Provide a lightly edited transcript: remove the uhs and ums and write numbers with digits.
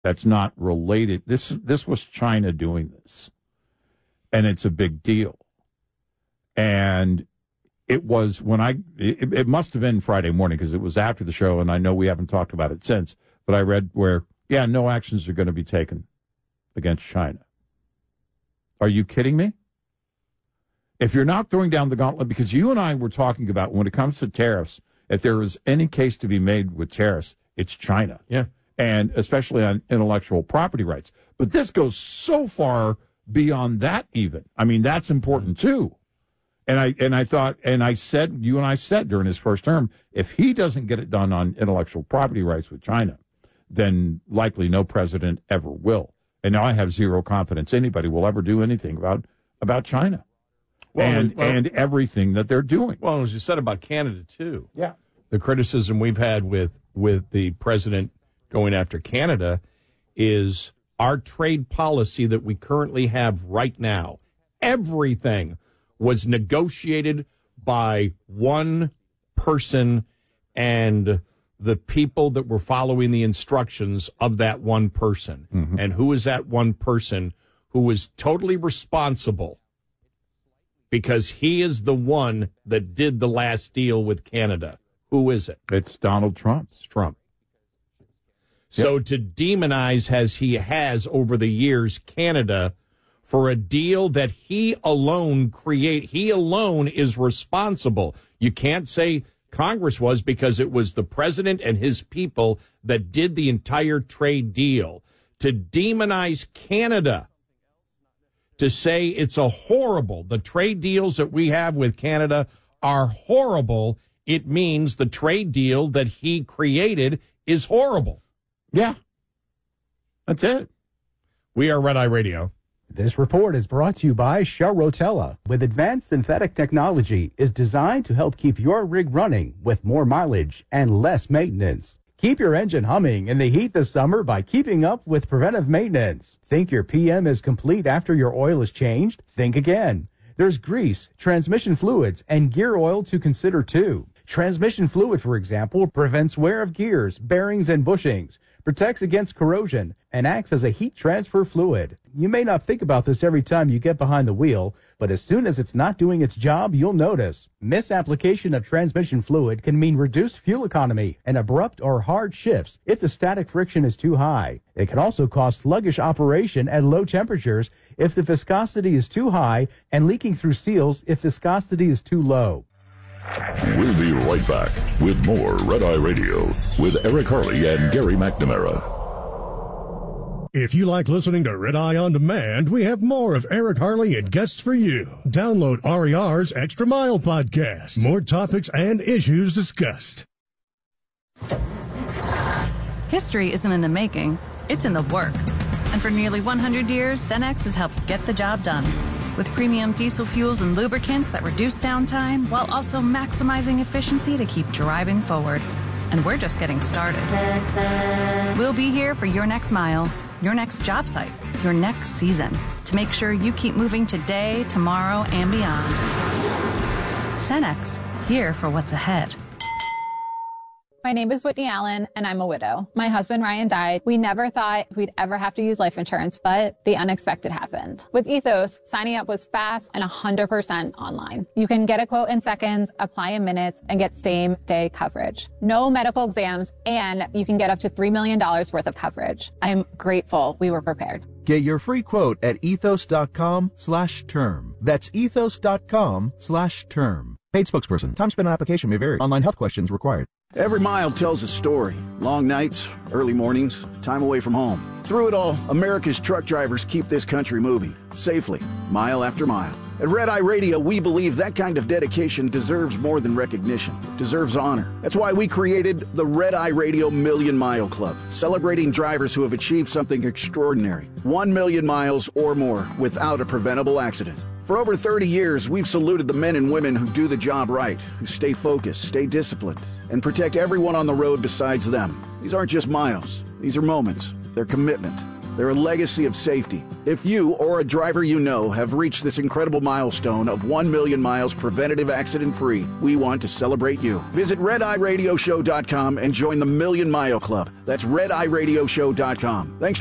that's not related. This was China doing this, and it's a big deal. And it was it must have been Friday morning because it was after the show, and I know we haven't talked about it since, but I read where, no actions are going to be taken against China. Are you kidding me? If you're not throwing down the gauntlet, because you and I were talking about when it comes to tariffs, if there is any case to be made with tariffs, it's China. Yeah. And especially on intellectual property rights. But this goes so far beyond that even. I mean, that's important too. And I thought, and I said, you and I said during his first term, if he doesn't get it done on intellectual property rights with China, then likely no president ever will. And now I have zero confidence anybody will ever do anything about China. And everything that they're doing. Well, as you said about Canada, too. Yeah. The criticism we've had with the president going after Canada is our trade policy that we currently have right now. Everything was negotiated by one person and the people that were following the instructions of that one person. Mm-hmm. And who is that one person who was totally responsible? Because he is the one that did the last deal with Canada. Who is it? It's Donald Trump. It's Trump. So to demonize, as he has over the years, Canada for a deal that he alone is responsible. You can't say Congress was, because it was the president and his people that did the entire trade deal. To demonize Canada, to say it's the trade deals that we have with Canada are horrible, it means the trade deal that he created is horrible. Yeah. That's it. We are Red Eye Radio. This report is brought to you by Shell Rotella. With advanced synthetic technology, is designed to help keep your rig running with more mileage and less maintenance. Keep your engine humming in the heat this summer by keeping up with preventive maintenance. Think your PM is complete after your oil is changed? Think again. There's grease, transmission fluids, and gear oil to consider too. Transmission fluid, for example, prevents wear of gears, bearings, and bushings, protects against corrosion, and acts as a heat transfer fluid. You may not think about this every time you get behind the wheel, but as soon as it's not doing its job, you'll notice. Misapplication of transmission fluid can mean reduced fuel economy and abrupt or hard shifts if the static friction is too high. It can also cause sluggish operation at low temperatures if the viscosity is too high and leaking through seals if viscosity is too low. We'll be right back with more Red Eye Radio with Eric Harley and Gary McNamara. If you like listening to Red Eye On Demand, we have more of Eric Harley and guests for you. Download RER's Extra Mile podcast. More topics and issues discussed. History isn't in the making, it's in the work. And for nearly 100 years, Cenex has helped get the job done. With premium diesel fuels and lubricants that reduce downtime while also maximizing efficiency to keep driving forward. And we're just getting started. We'll be here for your next mile, your next job site, your next season, to make sure you keep moving today, tomorrow, and beyond. Cenex, here for what's ahead. My name is Whitney Allen, and I'm a widow. My husband, Ryan, died. We never thought we'd ever have to use life insurance, but the unexpected happened. With Ethos, signing up was fast and 100% online. You can get a quote in seconds, apply in minutes, and get same-day coverage. No medical exams, and you can get up to $3 million worth of coverage. I'm grateful we were prepared. Get your free quote at ethos.com/term. That's ethos.com/term. Paid spokesperson. Time spent on application may vary. Online health questions required. Every mile tells a story. Long nights, early mornings, time away from home. Through it all, America's truck drivers keep this country moving, safely, mile after mile. At Red Eye Radio, we believe that kind of dedication deserves more than recognition. It deserves honor. That's why we created the Red Eye Radio Million Mile Club, celebrating drivers who have achieved something extraordinary. 1 million miles or more without a preventable accident. For over 30 years, we've saluted the men and women who do the job right, who stay focused, stay disciplined, and protect everyone on the road besides them. These aren't just miles. These are moments. They're commitment. They're a legacy of safety. If you or a driver you know have reached this incredible milestone of 1 million miles preventative accident-free, we want to celebrate you. Visit RedEyeRadioShow.com and join the Million Mile Club. That's RedEyeRadioShow.com. Thanks